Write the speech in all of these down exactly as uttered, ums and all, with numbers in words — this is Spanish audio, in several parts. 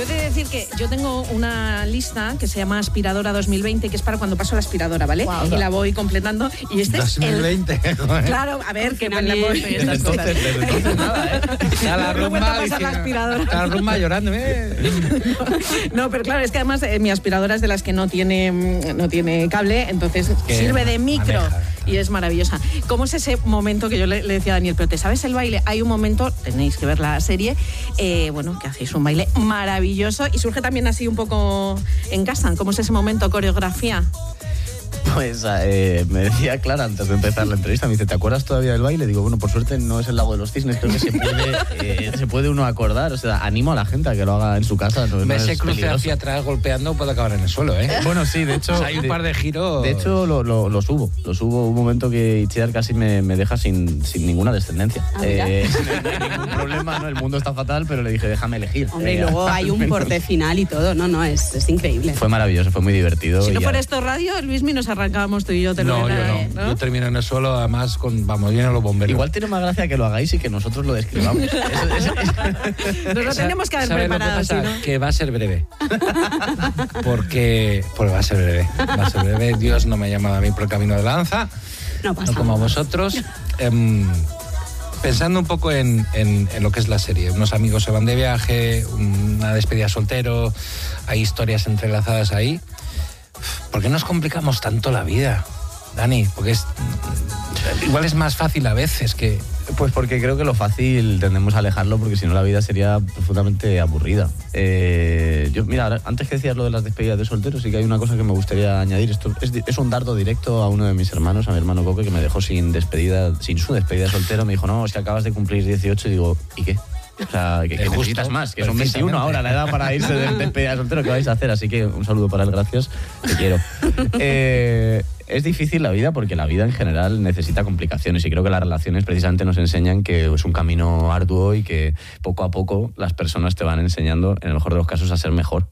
Yo he de decir que yo tengo una lista que se llama Aspiradora dos mil veinte, que es para cuando paso la aspiradora, ¿vale? Wow. Y la voy completando. Y este dos mil veinte, es el... Claro, a ver, que me la voy... Estas cosas. Desde entonces nada, ¿eh? Ya la rumba... No pasar la aspiradora. La rumba llorando, ¿eh? No, no, pero claro, es que además eh, mi aspiradora es de las que no tiene, no tiene cable, entonces sirve de micro. Maneja. Y es maravillosa. ¿Cómo es ese momento que yo le, le decía a Daniel, pero te sabes el baile? Hay un momento, tenéis que ver la serie, eh, bueno, que hacéis un baile maravilloso y surge también así un poco en casa. ¿Cómo es ese momento, coreografía? Pues eh, me decía Clara antes de empezar la entrevista, me dice, ¿te acuerdas todavía del baile? Digo, bueno, por suerte no es el Lago de los Cisnes, creo que se puede, eh, se puede uno acordar. O sea, animo a la gente a que lo haga en su casa. No, no ese cruce hacia atrás golpeando puede acabar en el suelo, ¿eh? Bueno, sí, de hecho... O sea, hay un de, par de giros... De hecho, lo, lo, lo subo. Lo subo. Un momento que Itziar casi me, me deja sin, sin ninguna descendencia. Ah, eh, no hay ningún problema, ¿no? El mundo está fatal, pero le dije, déjame elegir. Hombre, eh, y luego hay un porte final y todo. No, no, es, es increíble. Fue maravilloso, fue muy divertido. Si no y fuera ya... esto radio, Luismi, nos arrancábamos tú y yo. Te no, lo yo no. ¿no? Yo termino en el suelo, además, con, vamos, vienen los bomberos. Igual tiene más gracia que lo hagáis y que nosotros lo describamos. eso, eso, eso. Nos lo tenemos que haber ¿Sabes preparado, lo que pasa? ¿sí, no? Que va a ser breve. Porque, porque va a ser breve. Va a ser breve. Dios no me ha llamado a mí por el camino de la danza. No pasa No como a nada. vosotros. Eh, pensando un poco en, en, en lo que es la serie. Unos amigos se van de viaje, una despedida soltero, hay historias entrelazadas ahí. ¿Por qué nos complicamos tanto la vida, Dani? Porque es, igual es más fácil a veces que... Pues porque creo que lo fácil tendemos a alejarlo, porque si no la vida sería profundamente aburrida. Eh, yo, mira, antes que decías lo de las despedidas de solteros, sí que hay una cosa que me gustaría añadir. Esto es, es un dardo directo a uno de mis hermanos, a mi hermano Coque, que me dejó sin despedida, sin su despedida de soltero. Me dijo, no, es que acabas de cumplir dieciocho. Y digo, ¿y qué? O sea, que, que justo, necesitas más, que son veintiuno ahora, la edad para irse de despedida de soltero. ¿Qué vais a hacer? Así que un saludo para él, gracias, te quiero. Eh, es difícil la vida porque la vida en general necesita complicaciones y creo que las relaciones precisamente nos enseñan que es un camino arduo y que poco a poco las personas te van enseñando, en el mejor de los casos, a ser mejor.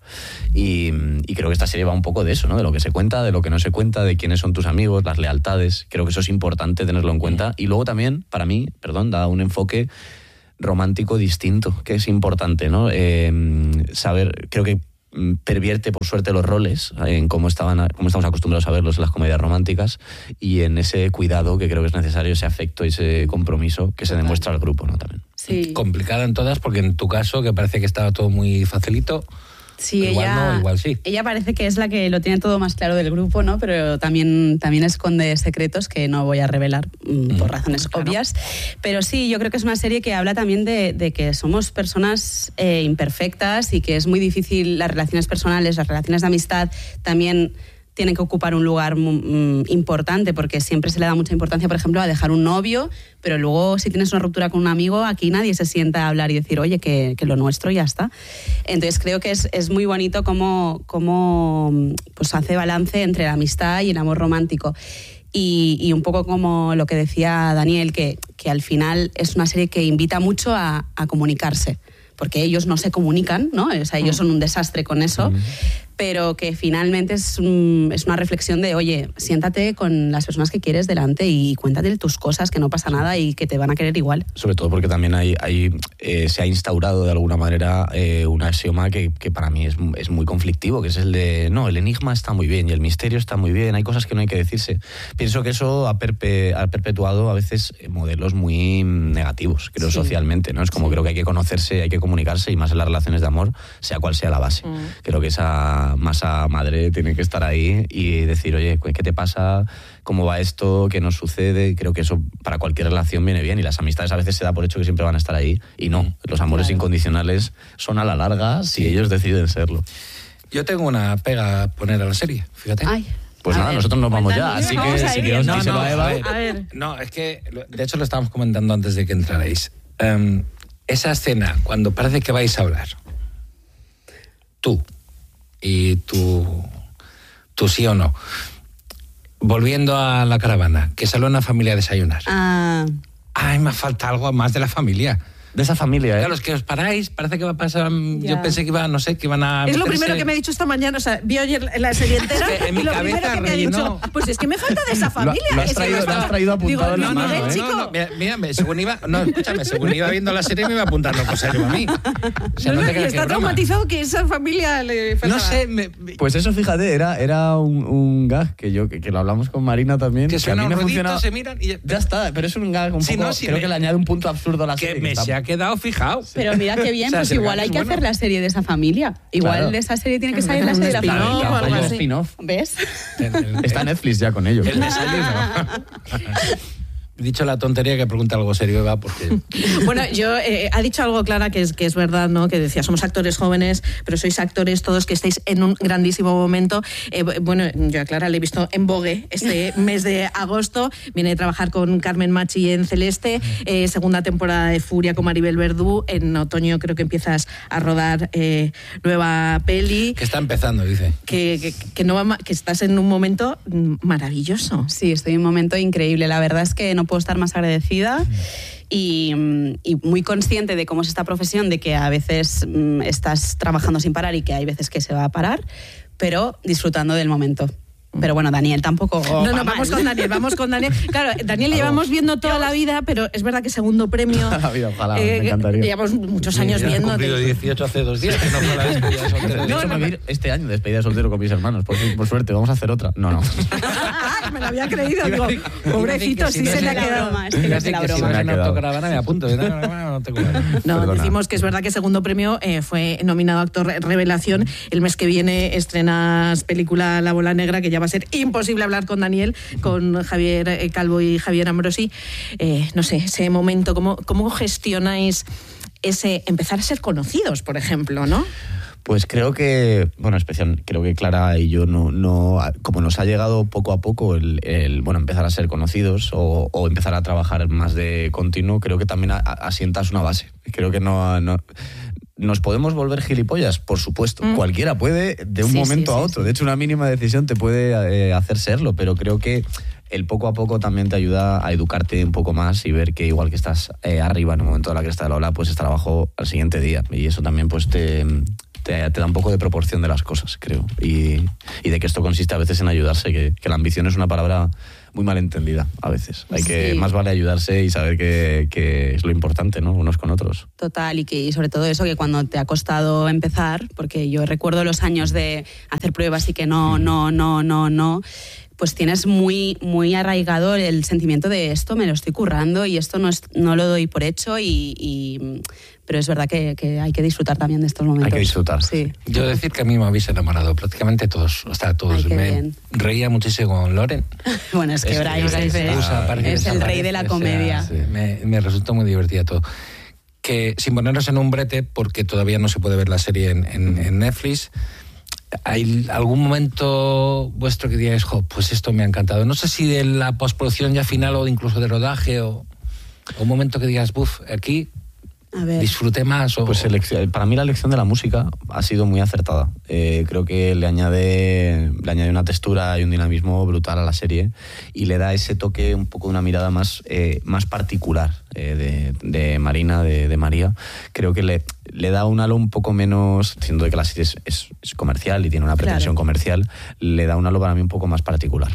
Y, y creo que esta serie va un poco de eso, ¿no? De lo que se cuenta, de lo que no se cuenta, de quiénes son tus amigos, las lealtades. Creo que eso es importante tenerlo en cuenta. Y luego también, para mí, perdón, da un enfoque romántico distinto, que es importante, ¿no? Eh, saber, creo que pervierte por suerte los roles en cómo estaban, cómo estamos acostumbrados a verlos en las comedias románticas y en ese cuidado que creo que es necesario, ese afecto y ese compromiso que se demuestra al grupo, ¿no? También. Sí. Complicada en todas, porque en tu caso, que parece que estaba todo muy facilito, sí, igual ella, no, igual sí. Ella parece que es la que lo tiene todo más claro del grupo, ¿no? Pero también, también esconde secretos que no voy a revelar mm, por razones claro. obvias. Pero sí, yo creo que es una serie que habla también de, de que somos personas eh, imperfectas y que es muy difícil las relaciones personales, las relaciones de amistad también tienen que ocupar un lugar mm, importante, porque siempre se le da mucha importancia, por ejemplo, a dejar un novio, pero luego si tienes una ruptura con un amigo, aquí nadie se sienta a hablar y decir, oye, que, que lo nuestro ya está. Entonces creo que es, es muy bonito cómo, cómo pues, hace balance entre la amistad y el amor romántico. Y, y un poco como lo que decía Daniel, que, que al final es una serie que invita mucho a, a comunicarse, porque ellos no se comunican, ¿no? O sea, ellos son un desastre con eso, mm. pero que finalmente es, un, es una reflexión de, oye, siéntate con las personas que quieres delante y cuéntate tus cosas, que no pasa nada y que te van a querer igual. Sobre todo porque también hay, hay, eh, se ha instaurado de alguna manera eh, un axioma que, que para mí es, es muy conflictivo, que es el de, no, el enigma está muy bien y el misterio está muy bien, hay cosas que no hay que decirse. Pienso que eso ha, perpe, ha perpetuado a veces modelos muy negativos, creo, sí. socialmente, ¿no? Es como sí. creo que hay que conocerse, hay que comunicarse y más en las relaciones de amor, sea cual sea la base. Mm. Creo que esa masa madre tiene que estar ahí y decir, oye, ¿qué te pasa? ¿Cómo va esto? ¿Qué nos sucede? Creo que eso para cualquier relación viene bien y las amistades a veces se da por hecho que siempre van a estar ahí y no, los amores claro. incondicionales son a la larga si ellos deciden serlo. Yo tengo una pega a poner a la serie, fíjate. Ay. Pues a nada, ver, nosotros nos vamos ya, así que si quieres no, díselo no, a Eva. A ver, a ver. No, es que de hecho lo estábamos comentando antes de que entrarais. Um, esa escena, cuando parece que vais a hablar, tú y tu, tu sí o no, volviendo a la caravana, que salió una familia a desayunar. Ah. Ay, me falta algo más de la familia. De esa familia, ¿eh? Claro, es que os paráis, parece que va a pasar... Ya. Yo pensé que iba, no sé, que iban a... Es lo meterse... primero que me ha dicho esta mañana, o sea, vi ayer la serie entera es que en mi y lo cabeza primero que me ha dicho, pues es que me falta de esa familia. Lo, lo has, es traído, que no lo has traído apuntado Digo, en la no, mano, no, ¿eh? chico. No, no, mira, mira, según iba... No, escúchame, según iba viendo la serie me iba apuntando cosas yo a mí. O sea, no, no, no, te y creas está que es broma. traumatizado que esa familia le faltaba. No sé... Me... Pues eso, fíjate, era, era un, un gag que yo que, que lo hablamos con Marina también. Que a suena mí un me ruidito, funciona... se miran y... Ya está, pero es un gag un Sí, poco... no, sí, creo me- que le añade un punto absurdo a la serie. Que me está- se ha quedado fijado. Pero mira qué bien, O sea, pues si el igual gag hay es que bueno. hacer la serie de esa familia. Igual Claro. de esa serie tiene que salir la serie de la Spin-off familia. o algo Hay un así. spin-off. ¿Ves? El- el- Está Netflix ya con ellos. El desayuno. Dicho la tontería, que pregunta algo serio, Eva, porque... Bueno, yo eh, ha dicho algo Clara que es que es verdad, ¿no? Que decía, somos actores jóvenes, pero sois actores todos que estáis en un grandísimo momento. Eh, bueno, yo a Clara le he visto en Vogue este mes de agosto. Viene de trabajar con Carmen Machi en Celeste, eh, segunda temporada de Furia con Maribel Verdú. En otoño creo que empiezas a rodar eh, nueva peli. Que está empezando, dice. Que, que, que, no va ma- que estás en un momento mm, maravilloso. Sí, estoy en un momento increíble. La verdad es que no puedo estar más agradecida y, y muy consciente de cómo es esta profesión, de que a veces mm, estás trabajando sin parar y que hay veces que se va a parar, pero disfrutando del momento. Pero bueno, Daniel tampoco... No, no, va vamos mal. con Daniel, vamos con Daniel. Claro, Daniel le llevamos viendo toda la vida, pero es verdad que segundo premio... Toda la vida, ojalá, me encantaría. Llevamos muchos años Ya he viendo. cumplido dieciocho hace dos días, que no fue la despedida de soltero. De hecho, me voy a ir este año de despedida de soltero con mis hermanos. Por, por suerte, vamos a hacer otra. No, no. Ah, me lo había creído, digo, pobrecito, que si sí no se es le ha la quedado. broma, es que no es la que si broma. no es Me ha en quedado. autocaravana me apunto. No, no, no, no tengo nada. No, Perdona. decimos que es verdad que segundo premio eh, fue nominado actor revelación. El mes que viene estrenas película La Bola Negra, que ya va a ser imposible hablar con Daniel, con Javier eh, Calvo y Javier Ambrosi. Eh, no sé, ese momento, ¿cómo, cómo gestionáis ese empezar a ser conocidos, por ejemplo, ¿no? Pues creo que, bueno, especial, creo que Clara y yo no, no como nos ha llegado poco a poco el, el bueno, empezar a ser conocidos o, o empezar a trabajar más de continuo, creo que también a, a, asientas una base. Creo que no, no ¿nos podemos volver gilipollas? Por supuesto. Mm. Cualquiera puede de un sí, momento sí, a sí, otro. sí. De hecho, una mínima decisión te puede eh, hacer serlo, pero creo que el poco a poco también te ayuda a educarte un poco más y ver que igual que estás eh, arriba en un momento de la cresta de la ola, pues está abajo al siguiente día. Y eso también pues te... Te, te da un poco de proporción de las cosas, creo. Y, y de que esto consiste a veces en ayudarse, que, que la ambición es una palabra muy mal entendida a veces. Hay que, Sí. más vale ayudarse y saber que, que es lo importante, ¿no? Unos con otros. Total, y que y sobre todo eso, que cuando te ha costado empezar, porque yo recuerdo los años de hacer pruebas y que no, no, no, no, no, pues tienes muy, muy arraigado el sentimiento de esto me lo estoy currando y esto no, es, no lo doy por hecho, y, y pero es verdad que, que hay que disfrutar también de estos momentos. Hay que disfrutar. Sí. Yo decir que a mí me habéis enamorado prácticamente todos, o sea, todos. Ay, qué me bien. reía muchísimo con Loren. Bueno, es que Es- Bryce Bryce es, es- es, parece que es el rey desaparece, de la o sea, comedia. sí, me, me resultó muy divertido todo. Que sin ponernos en un brete, porque todavía no se puede ver la serie en, en, en Netflix, ¿hay algún momento vuestro que digáis, jo, pues esto me ha encantado? No sé si de la postproducción ya final o incluso de rodaje, o, o un momento que digas, buf, aquí A ver. disfruté más. O, Pues elección- para mí la elección de la música ha sido muy acertada. Eh, creo que le añade, le añade una textura y un dinamismo brutal a la serie y le da ese toque, un poco de una mirada más, eh, más particular eh, de, de Marina, de, de María. Creo que le, le da un halo un poco menos, siendo de que la serie es, es, es comercial y tiene una pretensión Claro. comercial, le da un halo para mí un poco más particular.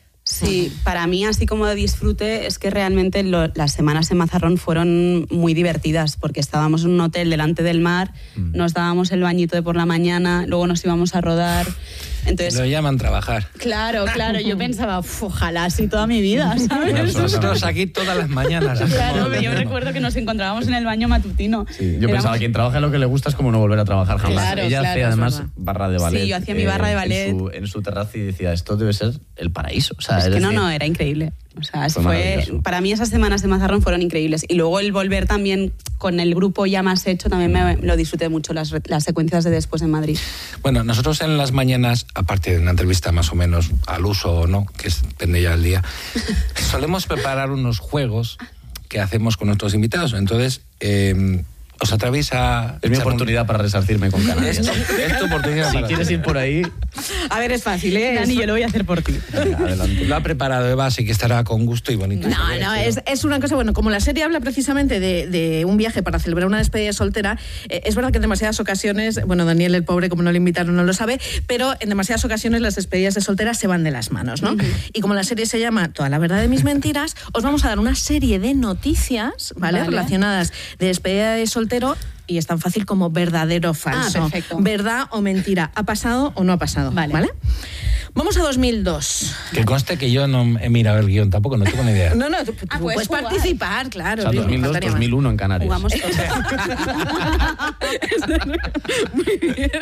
Sí, para mí, así como de disfrute, es que realmente lo- las semanas en Mazarrón fueron muy divertidas, porque estábamos en un hotel delante del mar, Mm. nos dábamos el bañito de por la mañana, luego nos íbamos a rodar. Entonces, lo llaman trabajar. claro, claro, yo pensaba, "Uf, ojalá así toda mi vida, ¿sabes? Nosotros aquí todas las mañanas. Claro, yo recuerdo que nos encontrábamos en el baño matutino. Sí, yo Éramos- pensaba, quien trabaja en lo que le gusta es como no volver a trabajar jamás. Claro, Ella claro, hacía es además verdad. barra de ballet. Sí, yo hacía mi barra de ballet. En su, en su terraza y decía, esto debe ser el paraíso. O sea, Es es que no, decir, no, era increíble. O sea, Fue fue, maravilloso. para mí esas semanas de Mazarrón fueron increíbles. Y luego el volver también con el grupo ya más hecho, también me, lo disfruté mucho, las, re- las secuencias de después en Madrid. Bueno, nosotros en las mañanas, aparte de una entrevista más o menos al uso o no, que es- depende ya del día, solemos preparar unos juegos que hacemos con nuestros invitados. Entonces, eh, os atrevéis a... Es mi echar un- oportunidad para resarcirme con Canarias. Es, es tu oportunidad. Si para- quieres ir por ahí, A ver, es fácil, ¿eh? Dani, yo lo voy a hacer por ti. Venga, adelante. Lo ha preparado Eva, así que estará con gusto y bonito. No, no, es, es una cosa, bueno, como la serie habla precisamente de, de un viaje para celebrar una despedida soltera, eh, es verdad que en demasiadas ocasiones, bueno, Daniel el pobre, como no le invitaron, no lo sabe, pero en demasiadas ocasiones las despedidas de solteras se van de las manos, ¿no? Uh-huh. Y como la serie se llama Toda la verdad de mis mentiras, os vamos a dar una serie de noticias, ¿vale? Vale. Relacionadas de despedida de soltero. Y es tan fácil como verdadero o falso. Ah, perfecto. Verdad o mentira. ¿Ha pasado o no ha pasado? Vale. ¿Vale? Vamos a dos mil dos. Que conste que yo no he mirado el guión, tampoco, no tengo ni idea. No, no, tú, tú ah, puedes, puedes participar, claro. O sea, dos mil dos, dos mil uno en Canarias. Jugamos todos. Muy bien.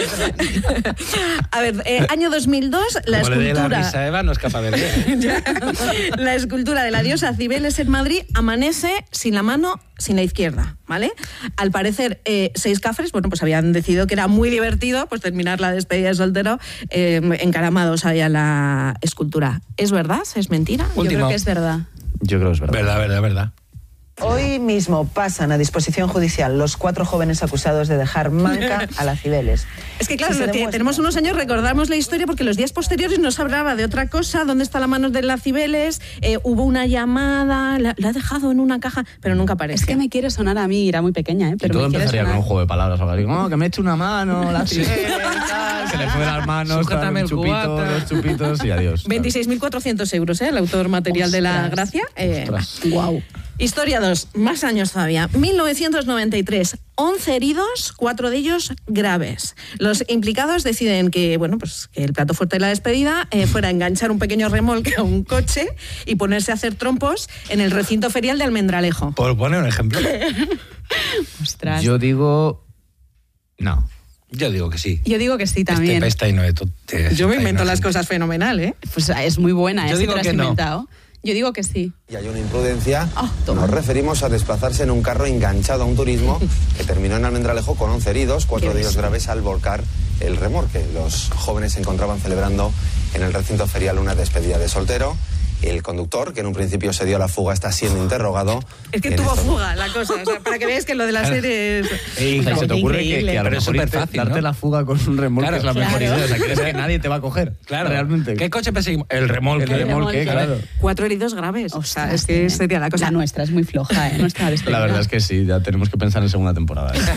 A ver, eh, año dos mil dos, la Como escultura... le dé la risa a Eva, no es capaz de ver. La escultura de la diosa Cibeles en Madrid amanece sin la mano, sin la izquierda, ¿vale? Al parecer, eh, seis cafres, bueno, pues habían decidido que era muy divertido pues terminar la despedida de soltero eh, encaramados ahí a la escultura. ¿Es verdad? ¿Es mentira? Último. Yo creo que es verdad. Yo creo que es verdad. Verdad, verdad, verdad. Hoy mismo pasan a disposición judicial los cuatro jóvenes acusados de dejar manca a la Cibeles. Es que claro, Si no, demuestra... tenemos unos años, recordamos la historia porque los días posteriores nos hablaba de otra cosa, dónde está la mano de la Cibeles, eh, hubo una llamada, la, la ha dejado en una caja, pero nunca aparece. Es que me quiere sonar a mí, era muy pequeña, ¿eh? Pero y todo me quiere empezaría sonar... con un juego de palabras o algo así. No, que me eche una mano, la Cibeles, tal, se le fue las manos, Sujétame el chupito, cubata. los chupitos y adiós. veintiséis mil cuatrocientos euros, ¿eh? El autor material Ostras. de la gracia. Eh, Wow. Historia dos, más años todavía. mil novecientos noventa y tres, once heridos, cuatro de ellos graves. Los implicados deciden que, bueno, pues que el plato fuerte de la despedida eh, fuera enganchar un pequeño remolque a un coche y ponerse a hacer trompos en el recinto ferial de Almendralejo. Por poner un ejemplo. Ostras. Yo digo... No. Yo digo que sí. Yo digo que sí también. Este pesta y no de to- te- Yo me esta invento imagen. las cosas fenomenal, ¿eh? Pues es muy buena, Yo ¿eh? Si digo te lo has que no. inventado. Yo digo que sí. Y hay una imprudencia. Oh, toma. Nos referimos a desplazarse en un carro enganchado a un turismo que terminó en Almendralejo con once heridos, cuatro de ellos graves al volcar el remolque. Los jóvenes se encontraban celebrando en el recinto ferial una despedida de soltero. El conductor, que en un principio se dio a la fuga, está siendo interrogado. Es que en tuvo estos- fuga la cosa, o sea, para que veáis que lo de la serie es... Ey, O sea, se te ocurre que, Increíble. que a lo Pero es mejor irte- superfácil, darte ¿no? la fuga con un remolque Claro, es la claro. mejor idea. O sea, crees que nadie te va a coger. Claro. Realmente. ¿Qué coche perseguimos? El remolque. El remolque, remolque. claro. Cuatro heridos graves. O sea, Ostras, es que eh. sería la cosa. La nuestra es muy floja, ¿eh? Nuestra despedida. La verdad es que sí, ya tenemos que pensar en segunda temporada. ¿eh?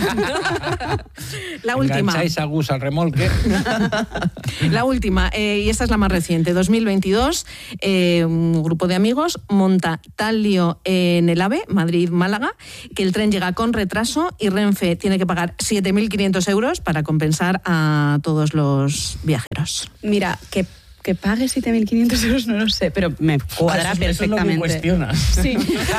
La última. Engancháis a Gus al remolque. La última, eh, y esta es la más reciente, dos mil veintidós, eh, un grupo de amigos monta tal lío en el AVE, Madrid-Málaga, que el tren llega con retraso y Renfe tiene que pagar siete mil quinientos euros para compensar a todos los viajeros. Mira, que, que pague siete mil quinientos euros no lo sé, pero me cuadra Eso es lo que perfectamente. cuestionas. Sí.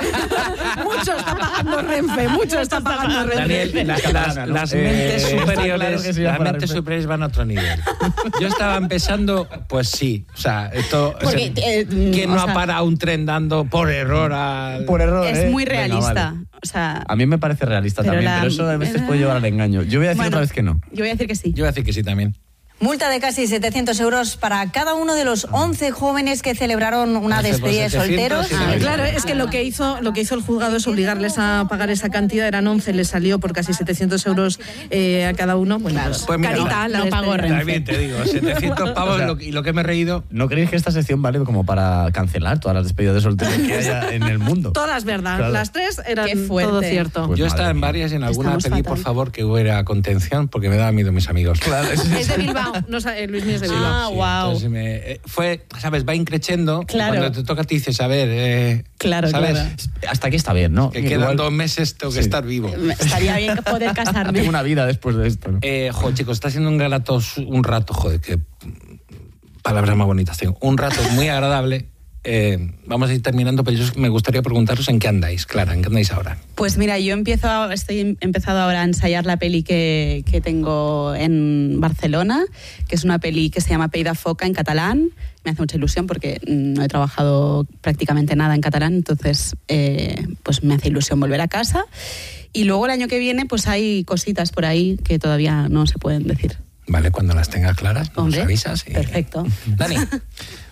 Mucho está pagando Renfe, mucho está pagando Renfe. Daniel, las, catalana, las- ¿no? las Eh, mentes está superiores, claro que sí va las para mentes Renfe. superiores van a otro nivel. Yo estaba empezando, pues sí, o sea, esto, o sea, Porque, eh, ¿quién o no sea- ha parado un tren dando por error al... Por error, Es ¿eh? muy Venga, realista. vale. O sea, A mí me parece realista Pero también, la- pero eso a veces puede llevar al engaño. Yo voy a decir bueno, otra vez que no. Yo voy a decir que sí. Yo voy a decir que sí también. Multa de casi setecientos euros para cada uno de los once jóvenes que celebraron una once por despedida de setecientos, solteros. sí, Ah, claro, es que lo que hizo lo que hizo el juzgado es obligarles a pagar esa cantidad, eran once, les salió por casi setecientos euros eh, a cada uno. Bueno, pues, Pues mira, carita, no la pago despedida. También te digo, setecientos pavos O sea, lo que- y lo que me he reído. ¿No creéis que esta sección vale como para cancelar todas las despedidas de solteros que haya en el mundo? Todas verdad, Claro. las tres eran Qué fuerte. todo cierto. Pues Yo madre estaba en mía. varias y en alguna Estamos pedí, por fatal. favor, que hubiera contención porque me daba miedo mis amigos. Claro, es- Es de Bilbao, no, sa- eh, Luis Mío es de Bilbao. Ah, Sí, wow. entonces me- eh, fue, ¿sabes? Va increciendo. Claro. Cuando te toca a ti dices, a ver, eh, Claro, ¿sabes? claro. Hasta aquí está bien, ¿no? Que quedan Igual dos meses, tengo que Sí. estar vivo. Estaría bien poder casarme. tengo una vida después de esto, ¿no? Eh, joder, chicos, está siendo un grato, un rato, joder, que palabras más bonitas tengo. Un rato muy agradable. Eh, vamos a ir terminando, pero yo me gustaría preguntaros en qué andáis, Clara, en qué andáis ahora. Pues mira, yo empiezo, a- estoy em- empezado ahora a ensayar la peli que, que tengo en Barcelona, que es una peli que se llama Peida Foca en catalán. Me hace mucha ilusión porque mm, no he trabajado prácticamente nada en catalán, entonces eh, pues me hace ilusión volver a casa. Y luego el año que viene pues hay cositas por ahí que todavía no se pueden decir. Vale, cuando las tengas claras, nos Hombre, avisas. y- perfecto. Dani.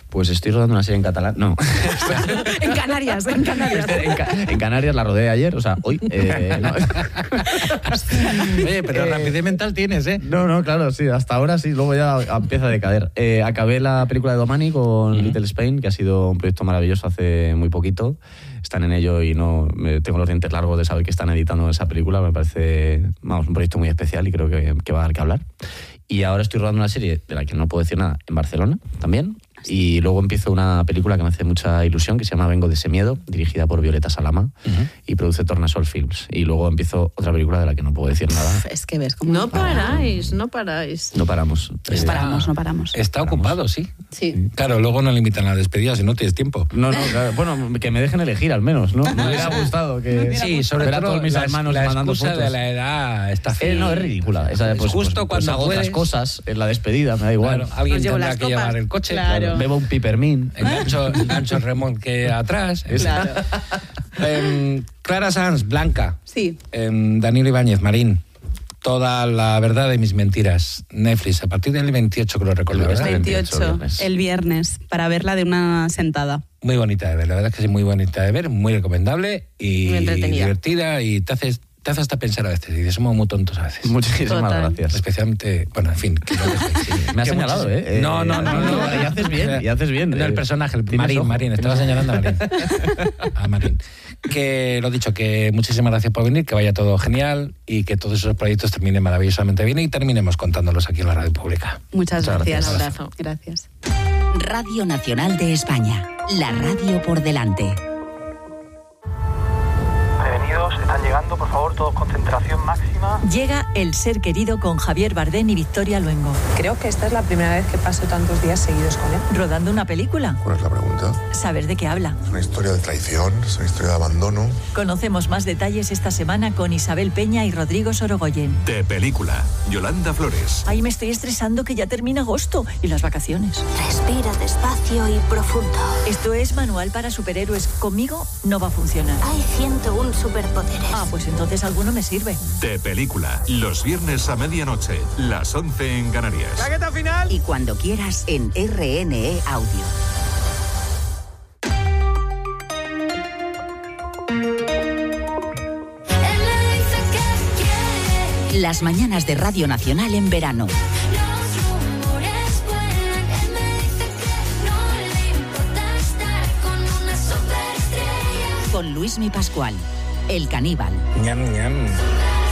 Pues estoy rodando una serie en catalán. No. En Canarias, en Canarias. En, Ca- en Canarias la rodé ayer, o sea, hoy. Eh, no. Oye, pero Eh, rapidez mental tienes, ¿eh? No, no, claro, sí, hasta ahora sí, luego ya empieza a decader. Eh, acabé la película de Domani con uh-huh. Little Spain, que ha sido un proyecto maravilloso hace muy poquito. Están en ello y no me, tengo los dientes largos de saber que están editando esa película. Me parece, vamos, un proyecto muy especial y creo que, que va a dar que hablar. Y ahora estoy rodando una serie de la que no puedo decir nada en Barcelona también. Y luego empiezo una película que me hace mucha ilusión, que se llama Vengo de ese miedo, dirigida por Violeta Salama, uh-huh. y produce Tornasol Films. Y luego empiezo otra película de la que no puedo decir nada. Es que ves cómo... No paráis, no paráis. No paramos. No Eh, paramos, no paramos. Está Paramos. ocupado, sí. Sí. Claro, luego no limitan la despedida si no tienes tiempo. No, no, claro. Bueno, que me dejen elegir al menos, ¿no? Me hubiera gustado que... Sí, sobre ver a todo todos mis la, hermanos la mandando excusa fotos. de la edad está fea. Eh, no, es ridícula. Esa, pues, justo pues, pues cuando hago puedes. otras cosas en la despedida, me da igual. Claro, alguien Os llevo tendrá las que copas. llevar el coche. Claro. Bebo un pipermín. Engancho, engancho el remolque atrás. Claro. Em, Clara Sanz, Blanca. Sí. Em, Danilo Ibáñez, Marín. Toda la verdad de mis mentiras. Netflix, a partir del veintiocho que lo recuerdo, ¿verdad? veintiocho, veintiocho, viernes. el viernes, para verla de una sentada. Muy bonita de ver, la verdad es que es muy bonita de ver, muy recomendable y Muy entretenida. divertida y te hace, te hace hasta pensar a veces. Y dices, somos muy tontos a veces. Muchísimas Total. gracias. Especialmente, bueno, en fin. Que lo dejo ahí, sí. Me has Que señalado, muchis- ¿eh? No, no, no, no. Y haces bien, y haces bien. No, el Eh, personaje, el tienes Marín, ojo, Marín, tienes estaba ojo. señalando a Marín. A Marín. Que lo dicho, que muchísimas gracias por venir, que vaya todo genial y que todos esos proyectos terminen maravillosamente bien y terminemos contándolos aquí en la radio pública. Muchas, Muchas gracias. gracias. Un abrazo. Gracias. Radio Nacional de España. La radio por delante. Prevenidos, están llegando, por favor, todos concentración máxima. Llega El ser querido con Javier Bardem y Victoria Luengo. Creo que esta es la primera vez que paso tantos días seguidos con él. Rodando una película. ¿Cuál es la pregunta? Saber de qué habla. Es una historia de traición, es una historia de abandono. Conocemos más detalles esta semana con Isabel Peña y Rodrigo Sorogoyen. De película, Yolanda Flores. Ay, me estoy estresando que ya termina agosto y las vacaciones. Respira despacio y profundo. Esto es Manual para Superhéroes. Conmigo no va a funcionar. Hay ciento uno superpoderes. Ah, pues entonces alguno me sirve. De película, los viernes a medianoche, las once en Canarias. ¡Chaqueta final! Y cuando quieras en R N E Audio. Las mañanas de Radio Nacional en verano. Con Luismi Pascual, El Caníbal. Ñam, ñam.